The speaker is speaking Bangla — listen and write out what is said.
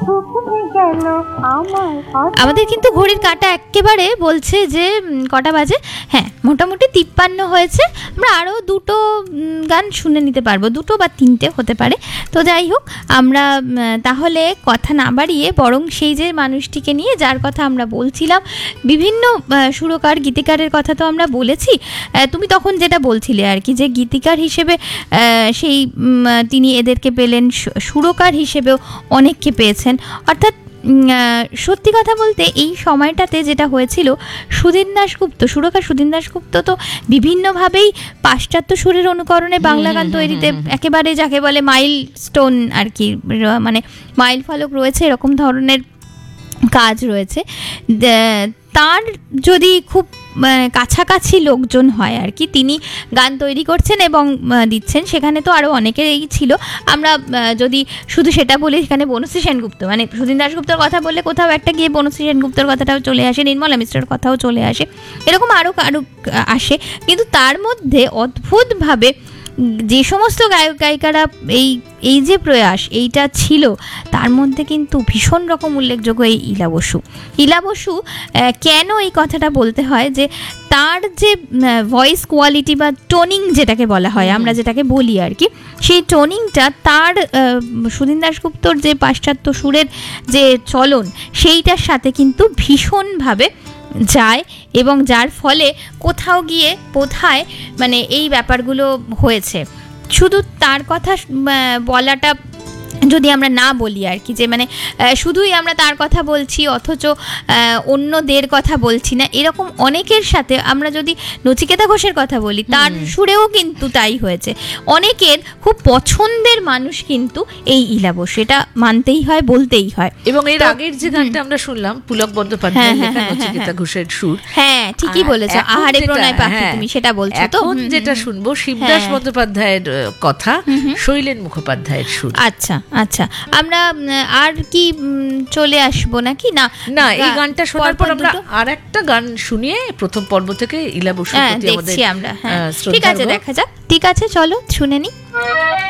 আমাদের কিন্তু ঘড়ির কাঁটা একেবারে বলছে যে কটা বাজে। হ্যাঁ, মোটামুটি 53 হয়েছে। আমরা আরও দুটো গান শুনে নিতে পারবো, দুটো বা তিনটে হতে পারে। তো যাই হোক, আমরা তাহলে কথা না বাড়িয়ে বরং সেই যে মানুষটিকে নিয়ে যার কথা আমরা বলছিলাম, বিভিন্ন সুরকার গীতিকারের কথা তো আমরা বলেছি। তুমি তখন যেটা বলছিলে আর কি, যে গীতিকার হিসেবে সেই তিনি এদেরকে পেলেন, সুরকার হিসেবেও অনেককে পেয়েছেন। অর্থাৎ সত্যি কথা বলতে এই সময়টাতে যেটা হয়েছিল, সুধীন দাশগুপ্ত, সুরকার সুধীন দাশগুপ্ত তো বিভিন্নভাবেই পাশ্চাত্য সুরের অনুকরণে বাংলা গান তৈরিতে একেবারে যাকে বলে মাইল স্টোন আর কি, মানে মাইল ফলক রয়েছে, এরকম ধরনের কাজ রয়েছে। তার যদি খুব কাছাকাছি লোকজন হয় আর কি, তিনি গান তৈরি করছেন এবং দিচ্ছেন, সেখানে তো আরও অনেকেরই ছিল। আমরা যদি শুধু সেটা বলি, সেখানে বনশ্রী সেনগুপ্ত, মানে সুধীন দাশগুপ্তর কথা বললে কোথাও একটা গিয়ে বনশ্রী সেনগুপ্তর কথাটাও চলে আসে, নির্মলা মিশ্রের কথাও চলে আসে, এরকম আরও আসে। কিন্তু তার মধ্যে অদ্ভুতভাবে যে সমস্ত গায়ক গায়িকারা এই যে প্রয়াস এইটা ছিল, তার মধ্যে কিন্তু ভীষণ রকম উল্লেখযোগ্য এই ইলা বসু। ইলা বসু কেন এই কথাটা বলতে হয়, যে তার যে ভয়েস কোয়ালিটি বা টোনিং যেটাকে বলা হয়, আমরা যেটাকে বলি আর কি, সেই টোনিংটা তার সুধীন দাশগুপ্তর যে পাশ্চাত্য সুরের যে চলন, সেইটার সাথে কিন্তু ভীষণভাবে যায়, এবং যার ফলে কোথাও গিয়ে বোধহয় মানে এই ব্যাপারগুলো হয়েছে। শুধু তার কথা বলাটা যদি আমরা না বলি আর কি, যে মানে শুধুই আমরা তার কথা বলছি অথচ অন্যদের কথা বলছি না, এরকম অনেকের সাথে আমরা যদি নচিকেতা ঘোষের কথা বলি, তার সুরেও কিন্তু তাই হয়েছে। অনেকের খুব পছন্দের মানুষ কিন্তু এই ইলা বসু, এটা মানতেই হয়, বলতেই হয়। এবং এর আগের যে গানটা আমরা শুনলাম, পুলক বন্দ্যোপাধ্যায় লেখা নচিকেতা ঘোষের সুর, হ্যাঁ ঠিকই বলেছো, আহারে প্রণয় পাখি, তুমি সেটা বলছো। তো এখন যেটা শুনবো শিবদাস বন্দ্যোপাধ্যায়ের কথা, শৈলেন মুখোপাধ্যায়ের সুর। আচ্ছা আচ্ছা, আমরা আর কি চলে আসবো নাকি? না না, এই গানটা শোনার পর আমরা আর একটা গান শুনিয়ে প্রথম পর্ব থেকে ইলা বসুর প্রতি আমাদের দেখছি আমরা। ঠিক আছে, দেখা যাক। ঠিক আছে, চলো শুনে নি।